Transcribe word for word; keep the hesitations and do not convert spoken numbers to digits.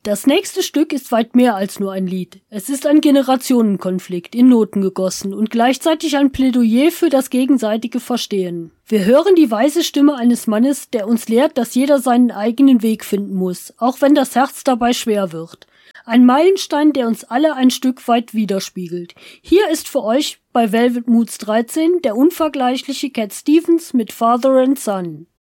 Das nächste Stück ist weit mehr als nur ein Lied. Es ist ein Generationenkonflikt in Noten gegossen und gleichzeitig ein Plädoyer für das gegenseitige Verstehen. Wir hören die weise Stimme eines Mannes, der uns lehrt, dass jeder seinen eigenen Weg finden muss, auch wenn das Herz dabei schwer wird. Ein Meilenstein, der uns alle ein Stück weit widerspiegelt. Hier ist für euch bei Velvet Moods dreizehn der unvergleichliche Cat Stevens mit Father and Son.